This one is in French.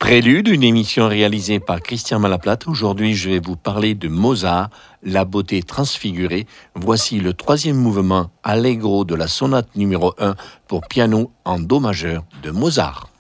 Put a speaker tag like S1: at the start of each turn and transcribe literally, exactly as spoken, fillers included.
S1: Prélude, une émission réalisée par Christian Malaplate. Aujourd'hui, je vais vous parler de Mozart, la beauté transfigurée. Voici le troisième mouvement allegro de la sonate numéro un pour piano en do majeur de Mozart.